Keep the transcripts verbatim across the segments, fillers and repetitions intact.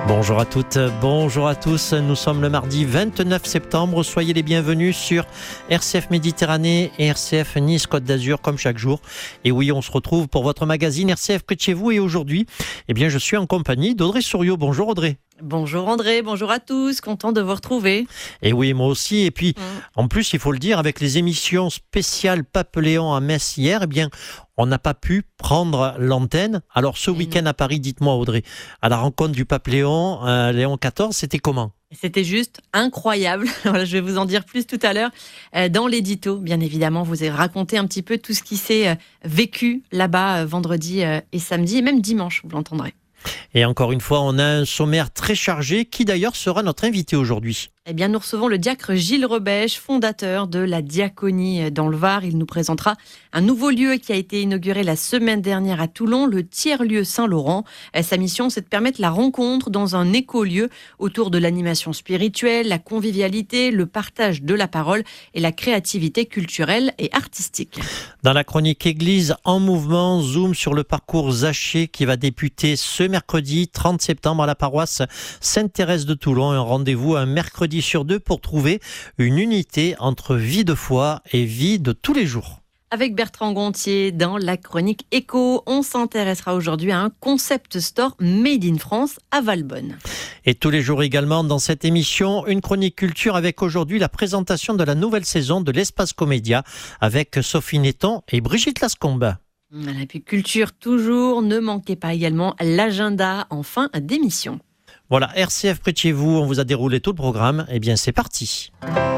Bonjour à toutes, bonjour à tous. Nous sommes le mardi vingt-neuf septembre. Soyez les bienvenus sur R C F Méditerranée et R C F Nice Côte d'Azur comme chaque jour. Et oui, on se retrouve pour votre magazine R C F près de chez vous. Et aujourd'hui, eh bien, je suis en compagnie d'Audrey Souriau. Bonjour Audrey. Bonjour André, bonjour à tous, content de vous retrouver. Et oui, moi aussi. Et puis, mmh. en plus, il faut le dire, avec les émissions spéciales Pape Léon à Metz hier, eh bien, on n'a pas pu prendre l'antenne. Alors, ce mmh. week-end à Paris, dites-moi Audrey, à la rencontre du Pape Léon, euh, Léon quatorze, c'était comment ? C'était juste incroyable. Voilà, je vais vous en dire plus tout à l'heure. Euh, dans l'édito, bien évidemment, vous avez raconté un petit peu tout ce qui s'est euh, vécu là-bas euh, vendredi euh, et samedi, et même dimanche, vous l'entendrez. Et encore une fois, on a un sommaire très chargé, qui d'ailleurs sera notre invité aujourd'hui. Eh bien, nous recevons le diacre Gilles Rebèche, fondateur de la diaconie dans le Var. Il nous présentera un nouveau lieu qui a été inauguré la semaine dernière à Toulon, le tiers-lieu Saint-Laurent. Sa mission, c'est de permettre la rencontre dans un écolieu autour de l'animation spirituelle, la convivialité, le partage de la parole et la créativité culturelle et artistique. Dans la chronique Église en mouvement, zoom sur le parcours Zaché qui va débuter ce mercredi trente septembre à la paroisse Sainte-Thérèse de Toulon. Un rendez-vous un mercredi sur deux pour trouver une unité entre vie de foi et vie de tous les jours. Avec Bertrand Gontier, dans la chronique Écho, on s'intéressera aujourd'hui à un concept store Made in France à Valbonne. Et tous les jours également dans cette émission, une chronique culture avec aujourd'hui la présentation de la nouvelle saison de l'Espace Comédia avec Sophie Netton et Brigitte Lascombe. Et puis culture toujours, ne manquez pas également l'agenda en fin d'émission. Voilà, R C F près de chez vous, on vous a déroulé tout le programme. Eh bien, c'est parti.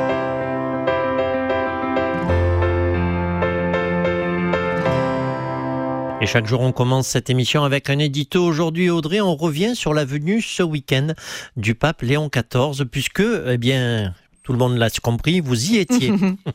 Et chaque jour, on commence cette émission avec un édito. Aujourd'hui, Audrey, on revient sur la venue ce week-end du pape Léon quatorze, puisque, eh bien, tout le monde l'a compris, vous y étiez.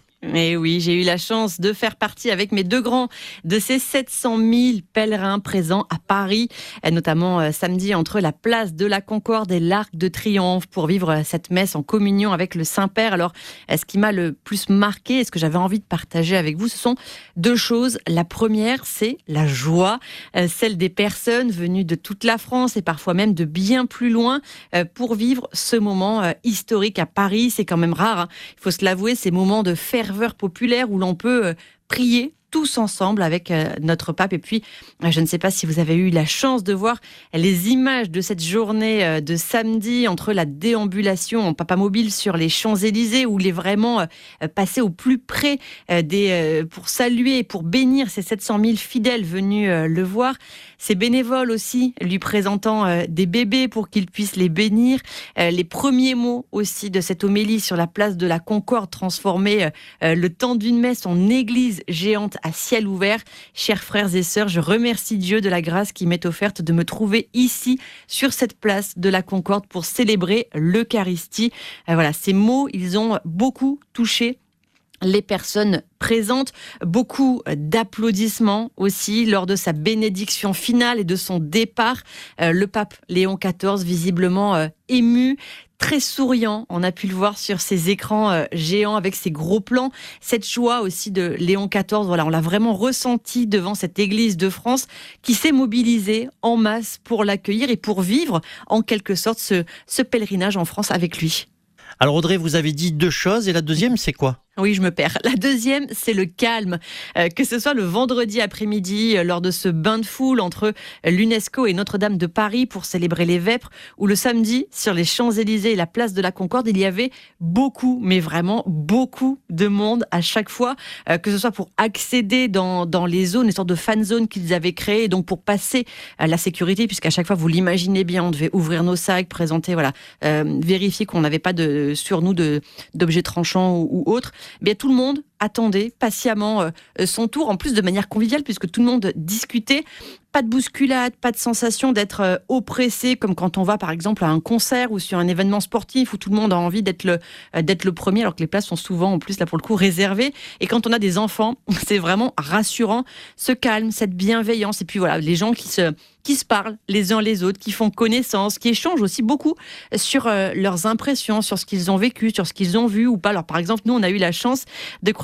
Et oui, j'ai eu la chance de faire partie avec mes deux grands de ces sept cent mille pèlerins présents à Paris, notamment euh, samedi entre la place de la Concorde et l'Arc de Triomphe pour vivre cette messe en communion avec le Saint-Père. Alors, ce qui m'a le plus marqué et ce que j'avais envie de partager avec vous, ce sont deux choses. La première, c'est la joie, euh, celle des personnes venues de toute la France et parfois même de bien plus loin euh, pour vivre ce moment euh, historique à Paris. C'est quand même rare, hein. Il faut se l'avouer, ces moments de ferveur populaire où l'on peut prier tous ensemble avec notre pape. Et puis, je ne sais pas si vous avez eu la chance de voir les images de cette journée de samedi entre la déambulation en papamobile sur les Champs-Élysées où il est vraiment passé au plus près des, pour saluer et pour bénir ces sept cent mille fidèles venus le voir. Ces bénévoles aussi lui présentant des bébés pour qu'il puisse les bénir. Les premiers mots aussi de cette homélie sur la place de la Concorde transformée le temps d'une messe en église géante à ciel ouvert. Chers frères et sœurs, je remercie Dieu de la grâce qui m'est offerte de me trouver ici, sur cette place de la Concorde, pour célébrer l'Eucharistie. Euh, voilà, ces mots, ils ont beaucoup touché les personnes présentes, beaucoup d'applaudissements aussi lors de sa bénédiction finale et de son départ. Euh, le pape Léon quatorze, visiblement euh, ému, très souriant, on a pu le voir sur ces écrans euh, géants avec ces gros plans. Cette joie aussi de Léon quatorze, voilà, on l'a vraiment ressenti devant cette église de France qui s'est mobilisée en masse pour l'accueillir et pour vivre en quelque sorte ce, ce pèlerinage en France avec lui. Alors Audrey, vous avez dit deux choses et la deuxième, c'est quoi ? Oui, je me perds. La deuxième, c'est le calme. Euh, que ce soit le vendredi après-midi, euh, lors de ce bain de foule entre l'UNESCO et Notre-Dame de Paris pour célébrer les Vêpres, ou le samedi, sur les Champs-Élysées et la place de la Concorde, il y avait beaucoup, mais vraiment beaucoup de monde à chaque fois, euh, que ce soit pour accéder dans, dans les zones, les sortes de fan zones qu'ils avaient créées, donc pour passer à la sécurité, puisqu'à chaque fois, vous l'imaginez bien, on devait ouvrir nos sacs, présenter, voilà, euh, vérifier qu'on n'avait pas de, sur nous de, d'objets tranchants ou, ou autres. Eh bien, tout le monde attendait patiemment euh, son tour, en plus de manière conviviale, puisque tout le monde discutait. Pas de bousculade, pas de sensation d'être euh, oppressé, comme quand on va par exemple à un concert ou sur un événement sportif où tout le monde a envie d'être le, euh, d'être le premier, alors que les places sont souvent, en plus, là pour le coup, réservées. Et quand on a des enfants, c'est vraiment rassurant, ce calme, cette bienveillance. Et puis voilà, les gens qui se, qui se parlent les uns les autres, qui font connaissance, qui échangent aussi beaucoup sur euh, leurs impressions, sur ce qu'ils ont vécu, sur ce qu'ils ont vu ou pas. Alors par exemple, nous, on a eu la chance de croiser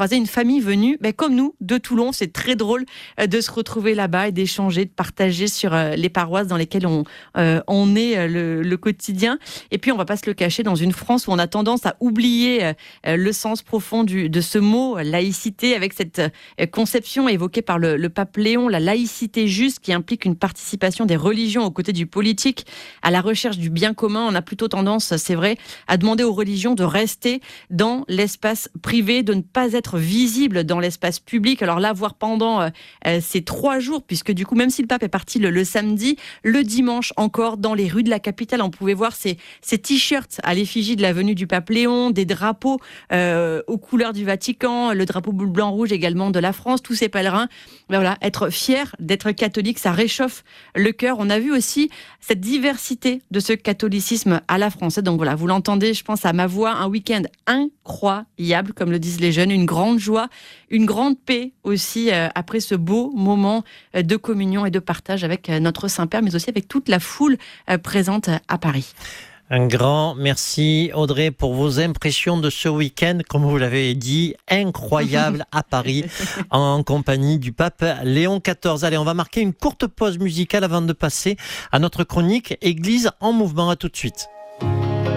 croisé une famille venue, ben, comme nous, de Toulon. C'est très drôle de se retrouver là-bas et d'échanger, de partager sur les paroisses dans lesquelles on, euh, on est le, le quotidien. Et puis, on ne va pas se le cacher, dans une France où on a tendance à oublier euh, le sens profond du, de ce mot, laïcité, avec cette euh, conception évoquée par le, le pape Léon, la laïcité juste, qui implique une participation des religions aux côtés du politique, à la recherche du bien commun. On a plutôt tendance, c'est vrai, à demander aux religions de rester dans l'espace privé, de ne pas être visible dans l'espace public. Alors là, voir pendant euh, ces trois jours, puisque du coup, même si le pape est parti le, le samedi, le dimanche encore, dans les rues de la capitale, on pouvait voir ces, ces t-shirts à l'effigie de la venue du pape Léon, des drapeaux euh, aux couleurs du Vatican, le drapeau bleu, blanc, rouge également de la France, tous ces pèlerins. Ben voilà, être fier d'être catholique, ça réchauffe le cœur. On a vu aussi cette diversité de ce catholicisme à la française. Donc voilà, vous l'entendez, je pense à ma voix, un week-end incroyable, comme le disent les jeunes, une grande joie, une grande paix aussi euh, après ce beau moment euh, de communion et de partage avec euh, notre Saint-Père, mais aussi avec toute la foule euh, présente à Paris. Un grand merci Audrey pour vos impressions de ce week-end, comme vous l'avez dit, incroyable à Paris, en compagnie du pape Léon quatorze. Allez, on va marquer une courte pause musicale avant de passer à notre chronique Église en mouvement. À tout de suite.